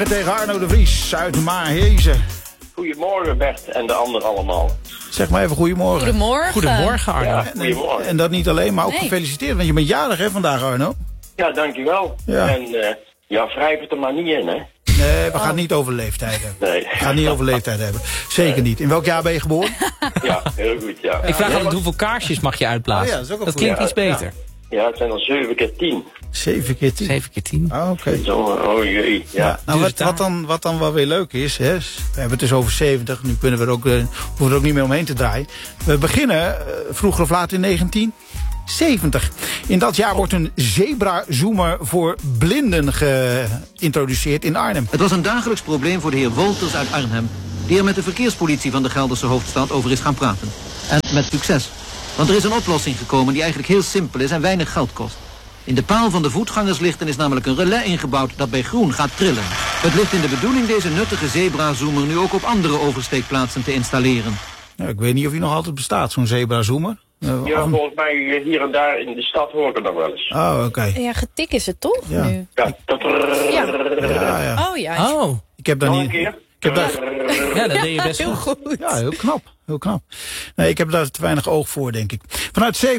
Tegen Arno de Vries uit Maarhezen. Goedemorgen Bert en de anderen allemaal. Zeg maar even goedemorgen. Goedemorgen. Goedemorgen, Arno. Ja, goedemorgen. En dat niet alleen, maar ook gefeliciteerd, want je bent jarig hè vandaag, Arno. Ja, dankjewel. Ja. En wrijf het er maar niet in, hè. Nee, we gaan niet over leeftijd hebben. Nee. We gaan niet over leeftijd hebben. Zeker niet. In welk jaar ben je geboren? Ja, heel goed, ja. Ik vraag altijd hoeveel kaarsjes mag je uitblazen? Oh ja, dat is ook een dat goeie. klinkt iets beter. Ja, het zijn al 7 keer 10. 7 keer 10. 7 keer 10. Ah, oké. Zo, oh jee, ja. Nou, Dus wat dan wel weer leuk is, hè, we hebben het dus over 70, nu kunnen we er ook, hoeven we er ook niet meer omheen te draaien. We beginnen vroeger of later in 1970. In dat jaar wordt een zebra-zoomer voor blinden geïntroduceerd in Arnhem. Het was een dagelijks probleem voor de heer Wolters uit Arnhem, die er met de verkeerspolitie van de Gelderse hoofdstad over is gaan praten. En met succes. Want er is een oplossing gekomen die eigenlijk heel simpel is en weinig geld kost. In de paal van de voetgangerslichten is namelijk een relais ingebouwd dat bij groen gaat trillen. Het ligt in de bedoeling deze nuttige zebra-zoomer nu ook op andere oversteekplaatsen te installeren. Nou, ik weet niet of hij nog altijd bestaat, zo'n zebra-zoomer. Ja, volgens mij hier en daar in de stad hoor ik het nog wel eens. Oh, oké. Ja, getik is het toch? Ja. Nu? Ja, Ja. Oh ja. Oh, Ik heb daar nog een niet... keer. Ik heb daar... ja, dat deed je best Heel goed. goed. Ja, heel knap. Heel knap. Nee, ik heb daar te weinig oog voor, denk ik. Vanuit 70